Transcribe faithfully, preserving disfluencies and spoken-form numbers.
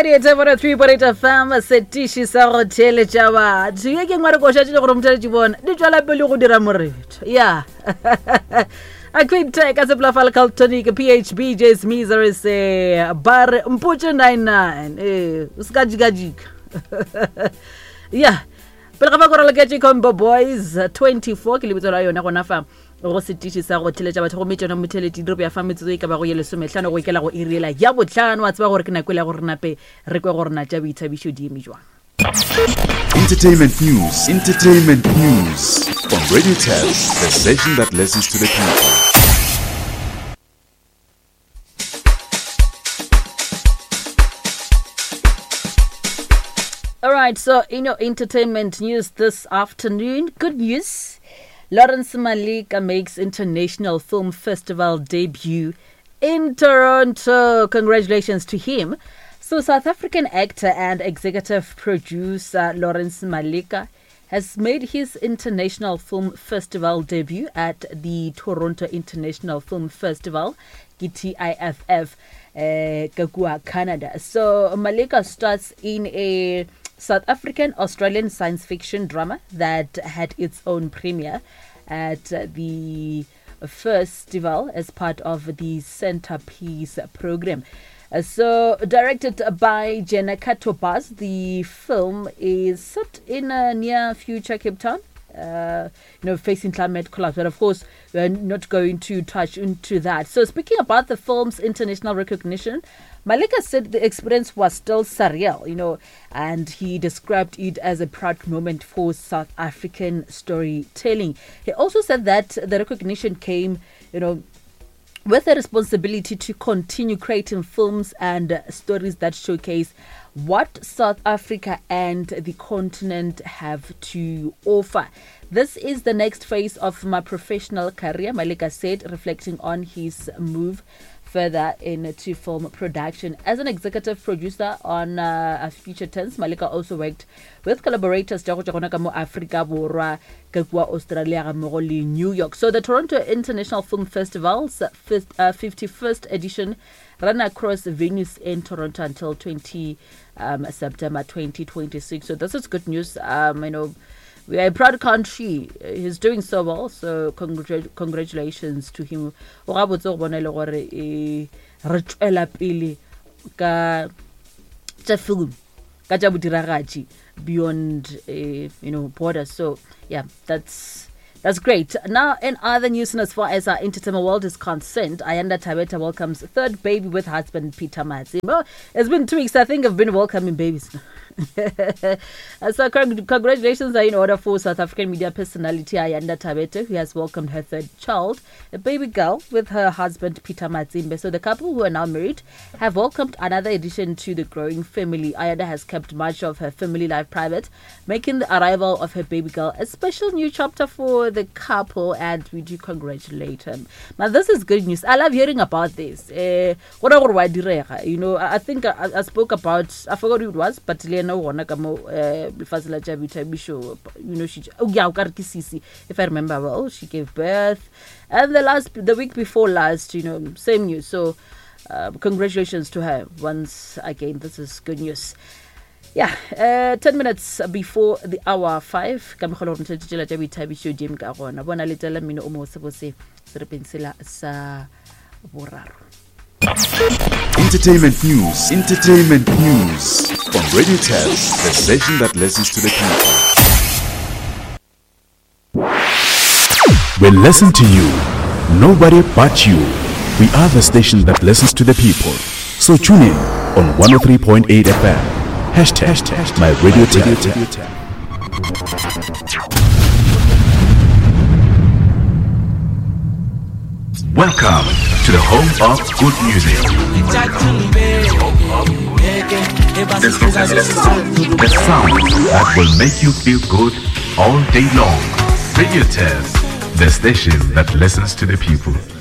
ninety-eight point three point eight F M setishi sa go theletša batho ye ke ngware ko šatše le gore motheletši bona di tšwela pele go dira moretho ya a quick take as a blafalcal tonic P H B J Smeezer is a bar mpotše ninety-nine eh ska jikajika ya pele ga ba go rela ke combo boys twenty-four ke lebitso la yona gona fa go setiši sa go theletša batho go metšona motheletši diro ya fa metsotso e ka ba go ye lesomehlano go ikela go irela ya botlhano wa tseba gore ke nakwela gore nape re kwe gore na tša boithabišo di eme jwang. Entertainment news, entertainment news on Radio Test, the station that listens to the people. All right, so in your entertainment news this afternoon, good news. Lawrence Malika makes International Film Festival debut in Toronto. Congratulations to him. So South African actor and executive producer Lawrence Malika has made his International Film Festival debut at the Toronto International Film Festival, T I F F, uh, Kakua, Canada. So Malika starts in a South African Australian science fiction drama that had its own premiere at the festival as part of the Centerpiece program. Uh, so, directed by Jenna Katobas, the film is set in a near future Cape Town, uh, you know, facing climate collapse. But of course, we're not going to touch into that. So, speaking about the film's international recognition, Malika said the experience was still surreal, you know, and he described it as a proud moment for South African storytelling. He also said that the recognition came, you know, with a responsibility to continue creating films and stories that showcase what South Africa and the continent have to offer. This is the next phase of my professional career, Malika said, reflecting on his move further into film production. As an executive producer on uh, a feature tense, Malika also worked with collaborators Africa, Bora, Australia, New York. So the Toronto International Film Festival's fifty-first edition ran across venues in Toronto until twentieth September twenty twenty-six. So this is good news. Um, you know, we are a proud country. He's doing so well. So congr- congratulations to him. Beyond uh, you know borders. So yeah, that's that's great. Now in other news, and as far as our entertainment world is concerned, Ayanda Tabeta welcomes third baby with husband Peter Matsi. Well, it's been two weeks. I think I've been welcoming babies. So congratulations are in order for South African media personality Ayanda Tabeta, who has welcomed her third child, a baby girl, with her husband Peter Matsimbe. So the couple, who are now married, have welcomed another addition to the growing family. Ayanda has kept much of her family life private, making the arrival of her baby girl a special new chapter for the couple, and we do congratulate him. Now this is good news. I love hearing about this. Uh, you know, I think I, I spoke about, I forgot who it was, but no one you know, she if I remember well, she gave birth, and the last the week before last, you know, same news. So uh, congratulations to her once again. This is good news. Yeah, uh, ten minutes before the hour five. Entertainment news, entertainment news on Radio Test, the station that listens to the people. We listen to you, nobody but you. We are the station that listens to the people. So tune in on one oh three point eight F M. Hashtag, hashtag my Radio Test. Welcome to the home of good music. The sound that will make you feel good all day long. Radio Test, the station that listens to the people.